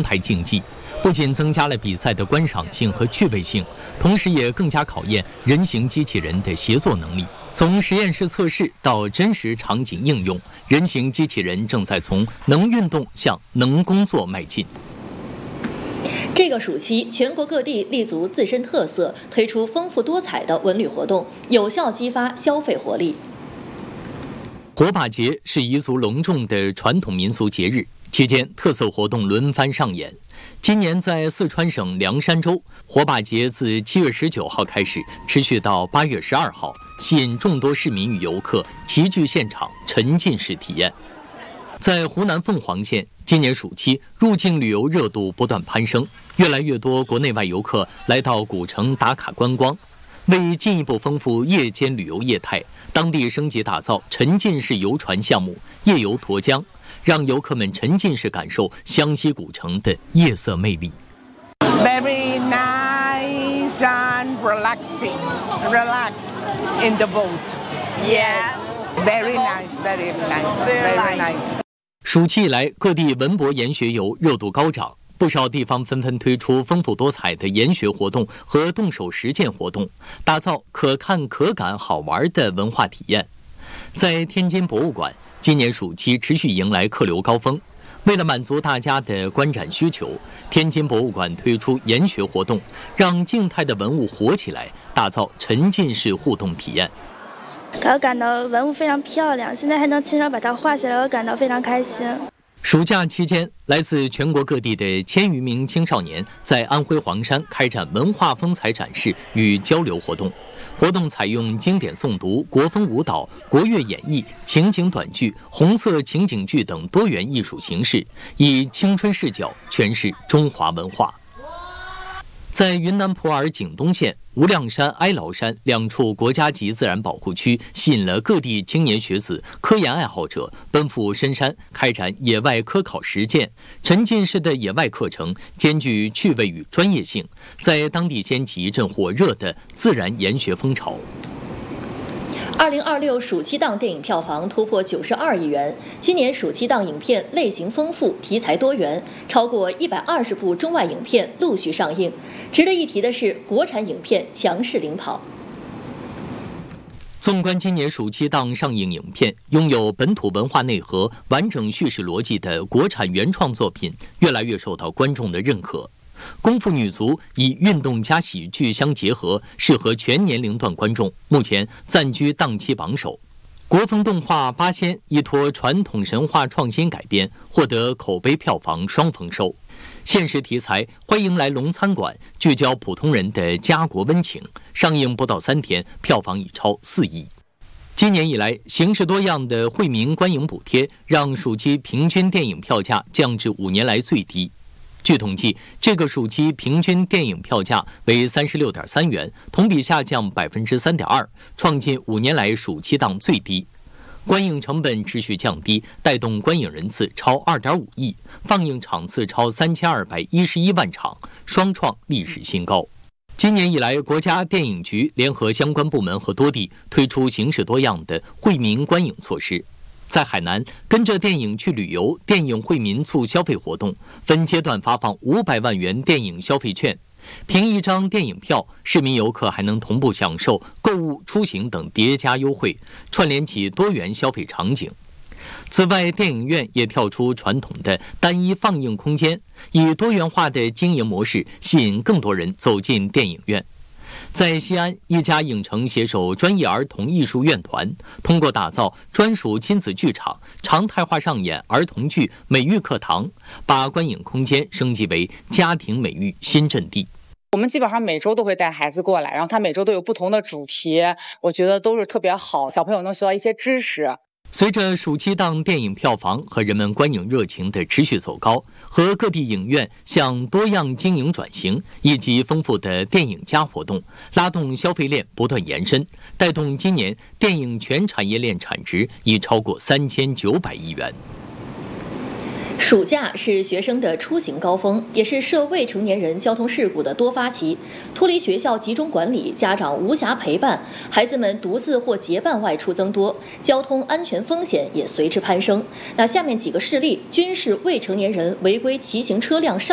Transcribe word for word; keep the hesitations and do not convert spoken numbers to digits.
台竞技，不仅增加了比赛的观赏性和趣味性，同时也更加考验人形机器人的协作能力。从实验室测试到真实场景应用，人形机器人正在从能运动向能工作迈进。 这个暑期，全国各地立足自身特色，推出丰富多彩的文旅活动，有效激发消费活力。 火把节是彝族隆重的传统民俗节日，期间特色活动轮番上演。今年在四川省凉山州，火把节自七月十九号开始，持续到八月十二号，吸引众多市民与游客齐聚现场，沉浸式体验。在湖南凤凰县，今年暑期入境旅游热度不断攀升，越来越多国内外游客来到古城打卡观光。为进一步丰富夜间旅游业态，当地升级打造沉浸式游船项目夜游沱江，让游客们沉浸式感受湘西古城的夜色魅力。 Very nice and relaxing. Relax in the boat. Yeah. Very nice, very nice, very nice. 暑期以来，各地文博研学游热度高涨，不少地方纷纷推出丰富多彩的研学活动和动手实践活动，打造可看可感好玩的文化体验。在天津博物馆，今年暑期持续迎来客流高峰。为了满足大家的观展需求，天津博物馆推出研学活动，让静态的文物活起来，打造沉浸式互动体验。 我感到文物非常漂亮，现在还能亲手把它画下来，我感到非常开心。 暑假期间，来自全国各地的千余名青少年在安徽黄山开展文化风采展示与交流活动。活动采用经典诵读、国风舞蹈、国乐演绎、情景短剧、红色情景剧等多元艺术形式，以青春视角诠释中华文化。在云南普洱景东县无量山、哀牢山两处国家级自然保护区，吸引了各地青年学子、科研爱好者奔赴深山，开展野外科考实践。沉浸式的野外课程兼具趣味与专业性，在当地掀起一阵火热的自然研学风潮。 二零二六暑期档电影票房突破九十二亿元。今年暑期档影片类型丰富，题材多元，超过一百二十部中外影片陆续上映。值得一提的是，国产影片强势领跑。 纵观今年暑期档上映影片，拥有本土文化内核、完整叙事逻辑的国产原创作品越来越受到观众的认可。功夫女足以运动加喜剧相结合，适合全年龄段观众，目前暂居档期榜首。国风动画《八仙》依托传统神话创新改编，获得口碑票房双丰收。现实题材《欢迎来龙餐馆》聚焦普通人的家国温情，上映不到三天，票房已超四亿。今年以来，形式多样的惠民观影补贴让暑期平均电影票价降至五年来最低。据统计，这个暑期平均电影票价为三十六点三元，同比下降百分之三点二，创近五年来暑期档最低。观影成本持续降低，带动观影人次超二点五亿，放映场次超三千二百一十一万场，双创历史新高。今年以来，国家电影局联合相关部门和多地推出形式多样的惠民观影措施。在海南，跟着电影去旅游电影惠民促消费活动分阶段发放五百万元电影消费券，凭一张电影票，市民游客还能同步享受购物、出行等叠加优惠，串联起多元消费场景。此外，电影院也跳出传统的单一放映空间，以多元化的经营模式吸引更多人走进电影院。在西安，一家影城携手专业儿童艺术院团，通过打造专属亲子剧场，常态化上演儿童剧美育课堂，把观影空间升级为家庭美育新阵地。 我们基本上每周都会带孩子过来，然后他每周都有不同的主题，我觉得都是特别好，小朋友能学到一些知识。 随着暑期档电影票房和人们观影热情的持续走高，和各地影院向多样经营转型，以及丰富的电影加活动，拉动消费链不断延伸，带动今年电影全产业链产值已超过三千九百亿元。 暑假是学生的出行高峰，也是涉未成年人交通事故的多发期。脱离学校集中管理，家长无暇陪伴，孩子们独自或结伴外出增多，交通安全风险也随之攀升。那下面几个事例均是未成年人违规骑行车辆上